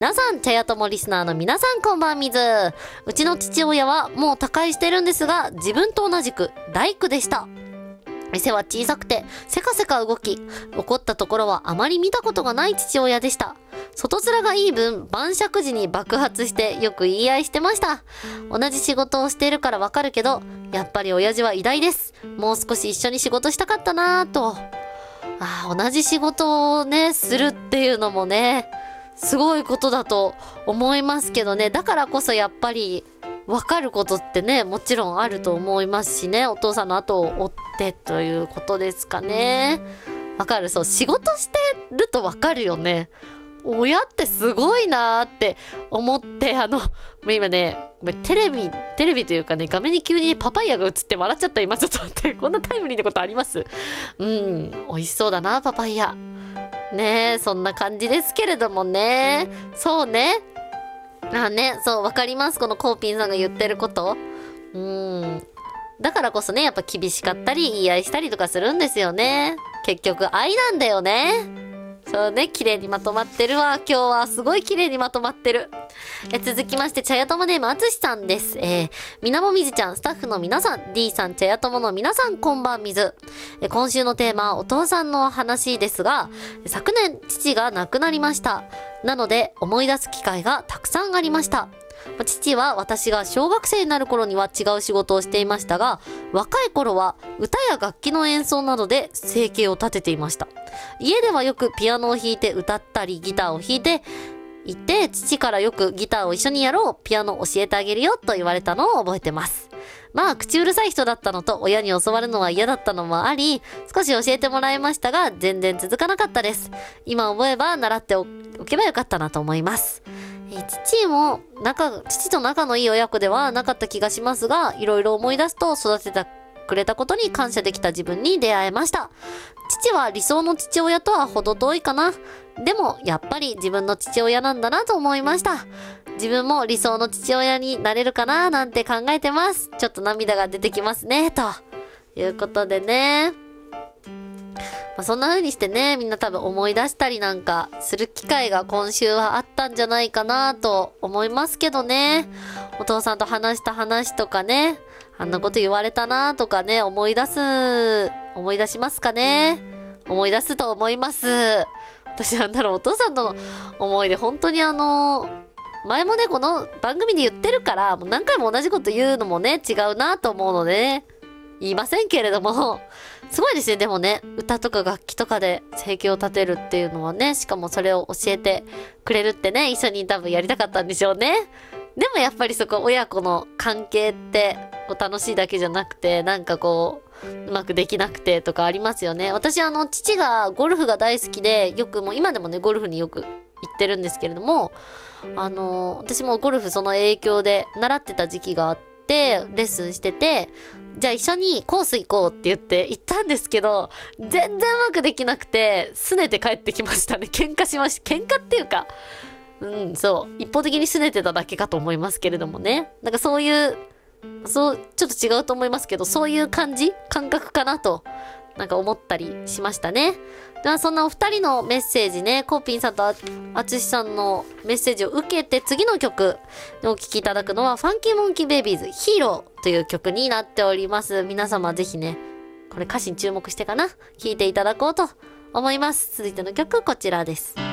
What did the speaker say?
皆さん、茶屋友リスナーの皆さんこんばんみず。うちの父親はもう他界してるんですが、自分と同じく大工でした。店は小さくて、せかせか動き、怒ったところはあまり見たことがない父親でした。外面がいい分、晩酌時に爆発してよく言い合いしてました。同じ仕事をしているからわかるけど、やっぱり親父は偉大です。もう少し一緒に仕事したかったなぁと。同じ仕事をね、するっていうのもね、すごいことだと思いますけどね。だからこそやっぱり、わかることってね、もちろんあると思いますしね。お父さんの後を追ってということですかね。わかる。そう、仕事してるとわかるよね。親ってすごいなーって思って、今ね、テレビというかね、画面に急にパパイヤが映って笑っちゃった。今ちょっと待って、こんなタイムリーなことあります？美味しそうだな、パパイヤ。ねえ、そんな感じですけれどもね。そうね。そう、わかります。このコーピンさんが言ってること。だからこそね、やっぱ厳しかったり、言い合いしたりとかするんですよね。結局、愛なんだよね。そうね、綺麗にまとまってるわ。今日はすごい綺麗にまとまってる。続きまして、茶屋友ネームあつしさんです。みなもみずちゃん、スタッフの皆さん、D さん、茶屋友の皆さん、こんばんみず。今週のテーマ、お父さんの話ですが、昨年、父が亡くなりました。なので、思い出す機会がたくさんありました。父は私が小学生になる頃には違う仕事をしていましたが、若い頃は歌や楽器の演奏などで生計を立てていました。家ではよくピアノを弾いて歌ったりギターを弾いていて、父からよくギターを一緒にやろう、ピアノ教えてあげるよと言われたのを覚えてます。口うるさい人だったのと親に教わるのは嫌だったのもあり、少し教えてもらいましたが、全然続かなかったです。今思えば習っておけばよかったなと思います。父と仲のいい親子ではなかった気がしますが、いろいろ思い出すと育ててくれたことに感謝できた自分に出会えました。父は理想の父親とは程遠いかな。でも、やっぱり自分の父親なんだなと思いました。自分も理想の父親になれるかななんて考えてます。ちょっと涙が出てきますね、ということでね。そんな風にしてね、みんな多分思い出したりなんかする機会が今週はあったんじゃないかなと思いますけどね。お父さんと話した話とかね、あんなこと言われたなとかね、思い出しますかね。思い出すと思います。私お父さんとの思い出本当に前もね、この番組で言ってるから、もう何回も同じこと言うのもね、違うなと思うのでね、言いませんけれども、すごいですね。でもね、歌とか楽器とかで生計を立てるっていうのはね、しかもそれを教えてくれるってね、一緒に多分やりたかったんでしょうね。でもやっぱりそこ親子の関係って楽しいだけじゃなくて、うまくできなくてとかありますよね。私父がゴルフが大好きで、よくもう今でもね、ゴルフによく行ってるんですけれども、私もゴルフその影響で習ってた時期があって、レッスンしてて、じゃあ一緒にコース行こうって言って行ったんですけど、全然うまくできなくて、拗ねて帰ってきましたね。喧嘩しました。喧嘩っていうか、そう。一方的に拗ねてただけかと思いますけれどもね。ちょっと違うと思いますけど、そういう感覚かなと、思ったりしましたね。では、そんなお二人のメッセージね、コーピンさんとあつしさんのメッセージを受けて、次の曲でお聴きいただくのは、ファンキーモンキーベイビーズヒーローという曲になっております。皆様ぜひね、これ歌詞に注目してかな、聴いていただこうと思います。続いての曲、こちらです。